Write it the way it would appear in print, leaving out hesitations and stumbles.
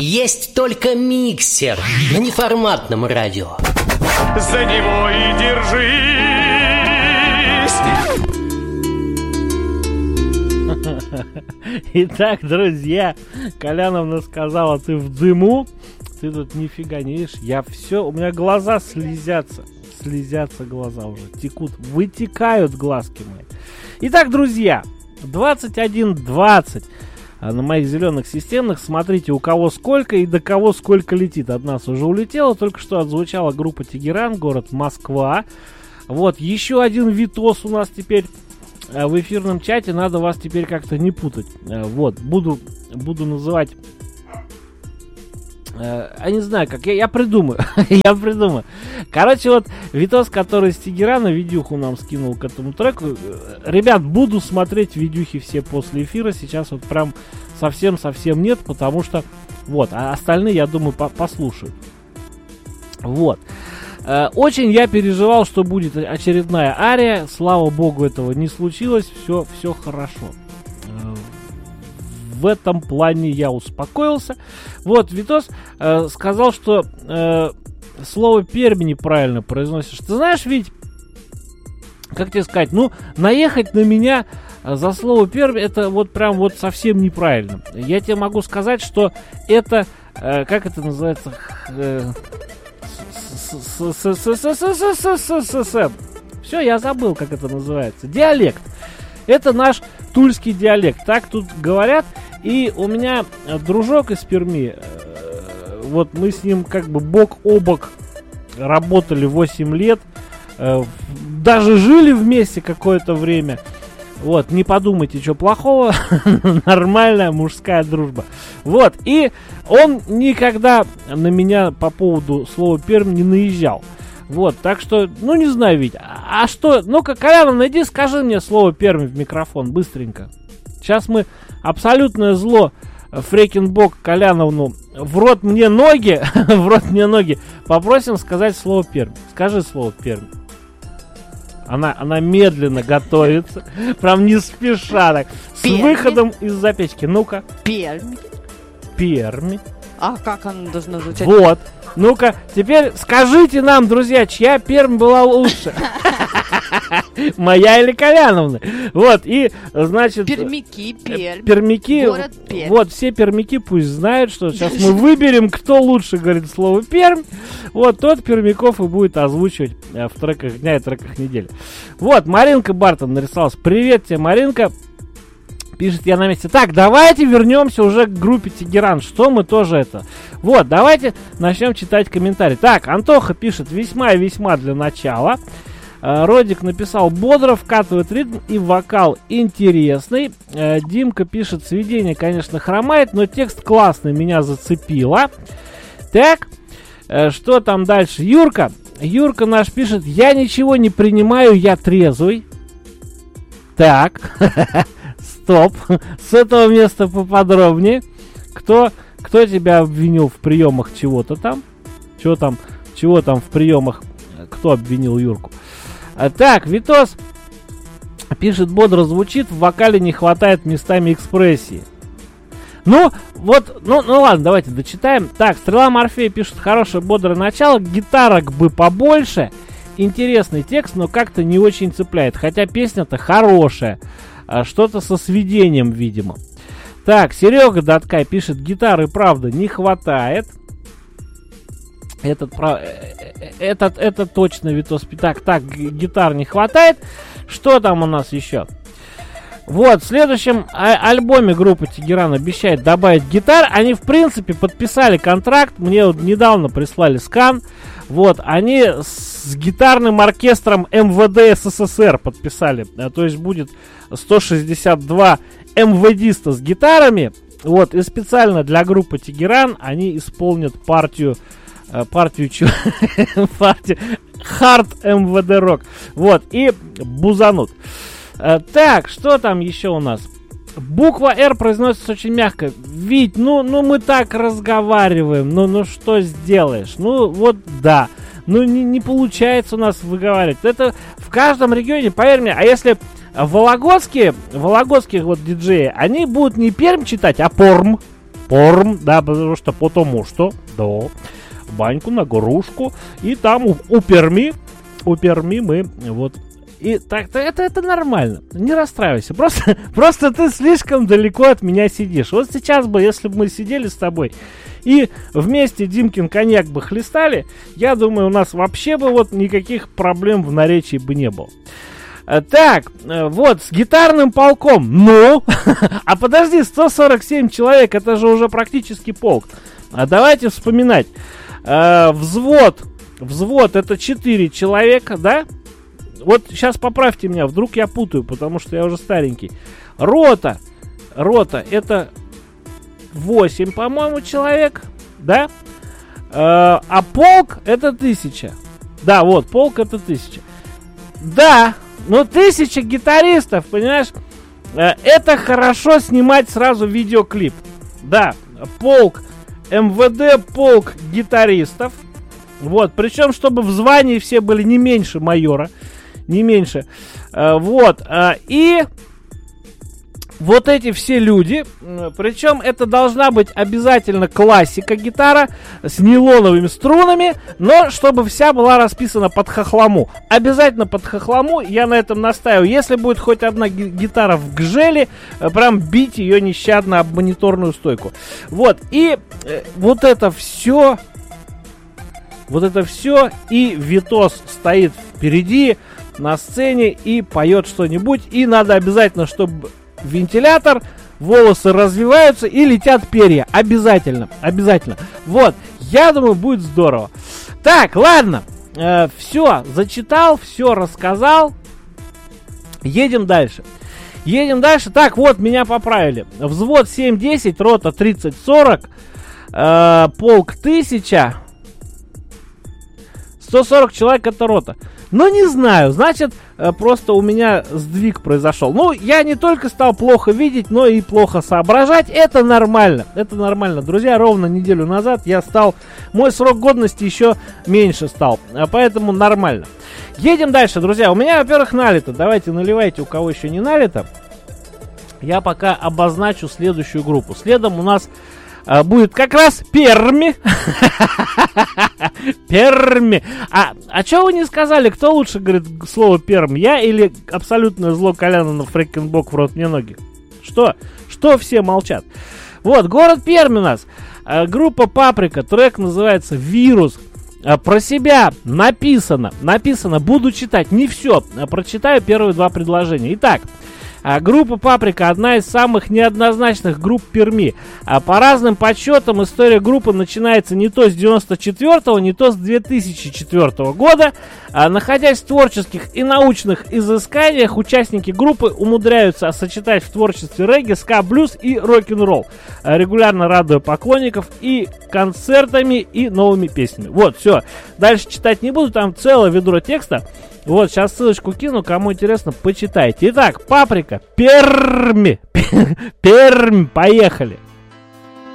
Есть только миксер на неформатном радио. За него и держись. Итак, друзья, Коляновна сказала, ты в дыму, ты тут нифига не видишь. Я все, у меня глаза слезятся глаза уже, текут, вытекают глазки мои. Итак, друзья, 21:20 на моих зеленых системных. Смотрите, у кого сколько и до кого сколько летит. От нас уже улетело, только что отзвучала группа Тегеран, город Москва. Вот, еще один Витос у нас теперь в эфирном чате, надо вас теперь как-то не путать. Вот, буду называть... Я не знаю, как. Я придумаю. Я придумаю. Короче, вот Витос, который из Тегерана видюху нам скинул к этому треку. Ребят, буду смотреть видюхи все после эфира. Сейчас вот прям совсем нет, потому что... Вот, а остальные, я думаю, послушают. Вот. Очень я переживал, что будет очередная ария. Слава богу, этого не случилось. Все хорошо. В этом плане я успокоился. Вот, Витос сказал, что слово Пермь неправильно произносишь. Ты знаешь, Вить, как тебе сказать, ну, наехать на меня за слово Пермь, это вот прям вот совсем неправильно. Я тебе могу сказать, что это, как это называется, все, я забыл, как это называется. Диалект. Это наш тульский диалект. Так тут говорят. И у меня дружок из Перми, вот мы с ним как бы бок о бок работали 8 лет, даже жили вместе какое-то время. Вот, не подумайте, что плохого, нормальная мужская дружба. Вот, и он никогда на меня по поводу слова Пермь не наезжал. Вот, так что, ну не знаю, Вить, а что, ну-ка, Коляновна, иди скажи мне слово Пермь в микрофон, быстренько. Сейчас мы абсолютное зло Фрекенбок Коляновну в рот мне ноги, попросим сказать слово Пермь. Скажи слово Пермь. Она медленно готовится, прям не спеша так, с выходом из-за печки. Ну-ка. Пермь. Пермь. А как она должна звучать? Вот. Ну-ка, теперь скажите нам, друзья, чья Пермь была лучше? Моя или Коляновна? Вот, и, значит... Пермяки, Пермь. Пермяки, город Пермь. Вот, все пермяки пусть знают, что сейчас мы выберем, кто лучше говорит слово Пермь. Вот, тот пермяков и будет озвучивать в треках дня и треках недели. Вот, Маринка Бартон нарисовалась. Привет тебе, Маринка. Пишет, я на месте. Так, давайте вернемся уже к группе Тегеран. Что мы тоже это... Вот, давайте начнем читать комментарии. Так, Антоха пишет, весьма и весьма для начала. Родик написал, бодро вкатывает ритм и вокал интересный. Димка пишет, сведение, конечно, хромает, но текст классный, меня зацепило. Так, что там дальше? Юрка наш пишет, я ничего не принимаю, я трезвый. Так, стоп, с этого места поподробнее. Кто тебя обвинил в приемах чего-то там? Чего там в приемах? Кто обвинил Юрку? Так, Витос пишет, бодро звучит, в вокале не хватает местами экспрессии. Ну, вот, ну ладно, давайте дочитаем. Так, Стрела Морфея пишет, хорошее бодрое начало, гитарок бы побольше. Интересный текст, но как-то не очень цепляет. Хотя песня-то хорошая. Что-то со сведением, видимо. Так, Серега Даткай пишет, гитары, правда, не хватает. Это точно, Витос. Так, гитар не хватает. Что там у нас еще? Вот, в следующем альбоме группы Тегеран обещает добавить гитар. Они, в принципе, подписали контракт. Мне вот недавно прислали скан. Вот, они с гитарным оркестром МВД СССР подписали. То есть будет 162 МВДиста с гитарами. Вот, и специально для группы Тегеран они исполнят партию Хард МВД Рок. Вот, и бузанут. Так, что там еще у нас? Буква «Р» произносится очень мягко. Вить, ну мы так разговариваем. Ну что сделаешь? Ну вот да. Ну не получается у нас выговаривать. Это в каждом регионе, поверь мне. А если вологодские вот диджеи, они будут не Пермь читать, а Порм. порм, да, потому что, да, баньку на горушку, и там у Перми мы, вот, и так, это нормально, не расстраивайся, просто ты слишком далеко от меня сидишь. Вот сейчас бы, если бы мы сидели с тобой и вместе Димкин коньяк бы хлестали, я думаю, у нас вообще бы вот никаких проблем в наречии бы не было. Так, вот, с гитарным полком, ну, а подожди, 147 человек, это же уже практически полк. А давайте вспоминать, взвод, это 4 человека, да? Вот сейчас поправьте меня, вдруг я путаю, потому что я уже старенький. Рота, это 8, по-моему, человек, да? А полк это 1000. Да, вот, полк это 1000. Да, ну 1000 гитаристов, понимаешь? Это хорошо снимать сразу видеоклип. Да, полк МВД, полк гитаристов. Вот, причем, чтобы в звании все были не меньше майора. Не меньше. Вот. И вот эти все люди, причем это должна быть обязательно классика гитара с нейлоновыми струнами, но чтобы вся была расписана под хохлому. Обязательно под хохлому, я на этом настаиваю. Если будет хоть одна гитара в гжеле, прям бить ее нещадно об мониторную стойку. Вот. И вот это все, и Витос стоит впереди на сцене и поет что-нибудь. И надо обязательно, чтобы вентилятор, волосы развиваются и летят перья. Обязательно. Вот, я думаю, будет здорово. Так, ладно. Все, зачитал, все рассказал. Едем дальше. Так, вот, меня поправили. Взвод 7-10, рота 30-40, полк 1000. 140 человек это рота. Но не знаю, значит, просто у меня сдвиг произошел. Ну, я не только стал плохо видеть, но и плохо соображать. Это нормально, друзья. Ровно неделю назад мой срок годности еще меньше стал, поэтому нормально. Едем дальше, друзья. У меня, во-первых, налито. Давайте наливайте, у кого еще не налито. Я пока обозначу следующую группу. Следом у нас будет как раз Перми. Перми. А что вы не сказали, кто лучше говорит слово Перм? Я или абсолютное зло Коляна на фрикенбок в рот мне ноги? Что все молчат? Вот, город Пермь у нас. Группа Паприка. Трек называется «Вирус». Про себя написано. Буду читать. Не все. Прочитаю первые 2 предложения. Итак. Группа Паприка одна из самых неоднозначных групп Перми. По разным подсчетам история группы начинается не то с 94-го, не то с 2004 года. Находясь в творческих и научных изысканиях, участники группы умудряются сочетать в творчестве регги, ска, блюз и рок-н-ролл, регулярно радуя поклонников и концертами, и новыми песнями. Вот, все. Дальше читать не буду, там целое ведро текста. Вот, сейчас ссылочку кину, кому интересно, почитайте. Итак, Паприка, Перми, поехали.